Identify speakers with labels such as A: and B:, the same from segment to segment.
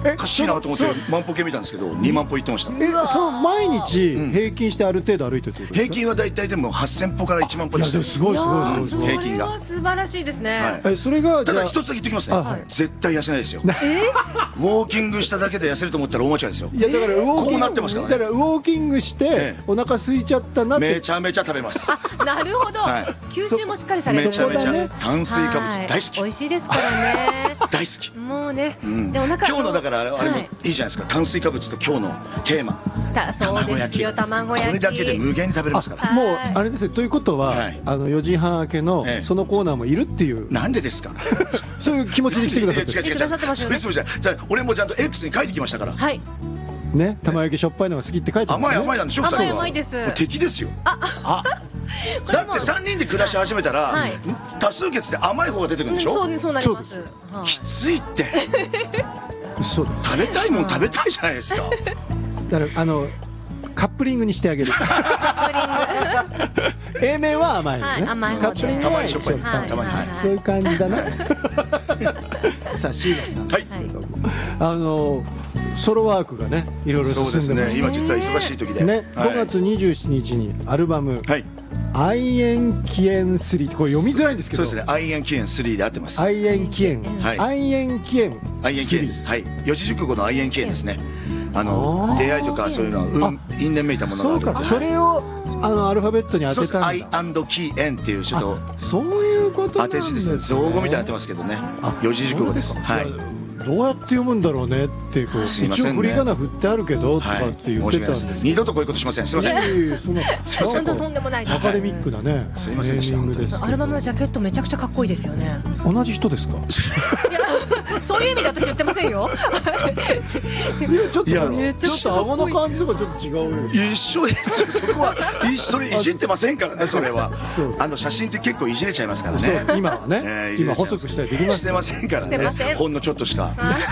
A: おかしいなと思って万歩計見たんですけど2万歩行ってました。
B: そう毎日平均してある程度歩いてるってことですか？
A: 平均は大体でも8000歩から1万歩でした。
B: すごいすごいすごい。
A: 平均が
C: 素晴らしいですね。
B: それが
A: ただ一つだけ言ってきますね、絶対痩せないですよ。ウォーキングしただけで痩せると思ったら大間違いですよ。
B: いやだから
A: こうなってますからね。
B: だからウォーキングしてお腹空いちゃったなって
A: めちゃめちゃ食べます。
C: なるほど、吸収もしっかりされる。
A: めちゃめちゃ炭水化物大好き。
C: 美味しいですからね。
A: 大好き。
C: もうね、でお腹
A: 今日のだからあれもいいじゃないですか。炭水化物と今日のテーマ
C: そうですよ、卵焼き。
A: これだけで無限に食べれますから。
B: もうあれですね。ということは4時半明けのそのコーナーもいるっていう。
A: なんでですか。
B: そういう気持ちで来てくださって。
A: 違う違う違う。そうじゃ俺もちゃんと X に書いてきましたから。
C: はい
B: ね、玉焼きしょっぱいのが好きって書いてますね。
A: 甘いなんでしょ。
C: 甘いです。
A: 敵ですよ。だって3人で暮らし始めたら多数決で甘い方が出てくるんでしょ。
C: そうなります。
A: きついって。
B: そうです。
A: 食べたいもん食べたいじゃないですか。
B: だからカップリングにしてあげる。A 面は甘いのね。カップリングはしょっぱい。たまにそういう感じだな。さあ椎名さんですけども、ソロワークがねいろいろ進んでますね。
A: 今実は忙しい時で
B: ね。5月27日にアルバム愛煙起煙3、これ読みづらいんですけど。
A: そうですね。愛煙起煙3で合ってます。
B: 愛煙起煙、愛煙起煙
A: です。はい。四字熟語の愛煙起煙ですね。出会いとかそういうのは因縁めいたものがある。
B: そうか。それをアルファベットに当てたんだ。
A: 愛&起煙っていうちょっと
B: そういうことなんですね。
A: 当て字ですね。造語みたいになってますけどね。四字熟語です。はい。
B: どうやって読むんだろうねって一応振り仮名振ってあるけどとかって言ってたんです。
A: 二度とこういうことしません。すみません。
C: そんなとんでもないです。
B: アカデミックなね。
A: すみませんでした。
C: アルバムのジャケットめちゃくちゃかっこいいですよね。
B: 同じ人ですか？
C: そういう意味で私言ってませんよ。
B: ちょっと顎の感じとかちょっと違うよ。
A: 一緒ですよ。そこはそれいじってませんからね。それは写真って結構いじれちゃいますからね。
B: 今はね。今細くしたりできます。
A: してませんからね。ほんのちょっとしか。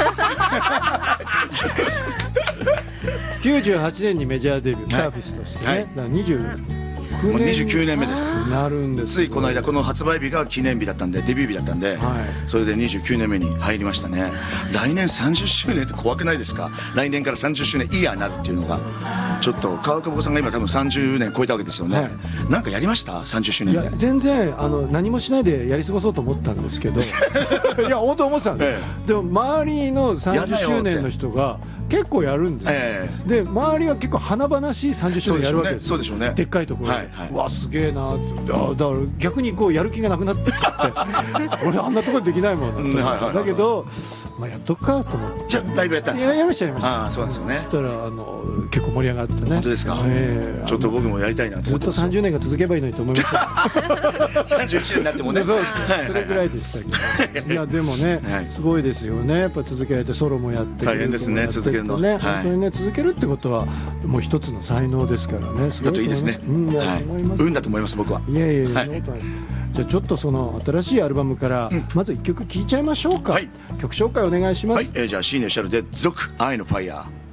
B: 98年にメジャーデビュー、サーフィスとしてね。
A: 29年目です。
B: なるんです。
A: ついこの間この発売日が記念日だったんで、デビュー日だったんで、それで29年目に入りましたね。来年30周年って怖くないですか？来年から30周年イヤーになるっていうのがちょっと川久保さんが今多分30年超えたわけですよね。なんかやりました？30周年で。
B: いや全然何もしないでやり過ごそうと思ったんですけどいや本当思ってたんです。でも周りの30周年の人が結構やるんです、で周りは結構華々しい30周年やるわけです。
A: そうでしょうね。
B: でっかいところで、うわすげえなって。だから逆にこうやる気がなくなってきちゃって俺あんなところでできないもんなと。だけどやっとくかと思って。
A: じゃあライブやったんですか？
B: やりましたやりました。
A: そうですよね。
B: そしたら結構盛り上がってね。
A: 本当ですか？ちょっと僕もやりたいなと
B: ずっと30年が続けばいいのにと思いました。
A: 31年になってもね。
B: それぐらいでしたけど。いやでもねすごいですよね。やっぱ続けられてソロもやって
A: 大変ですね。続けるの
B: ね。本当にね続けるってことはもう一つの才能ですからね。
A: だといいですね。運だと思います僕は。
B: いやいや。じゃあちょっとその新しいアルバムからまず1曲聴いちゃいましょうか。曲紹介お願いします。
A: じゃあ椎名シャルで続愛のファイヤー。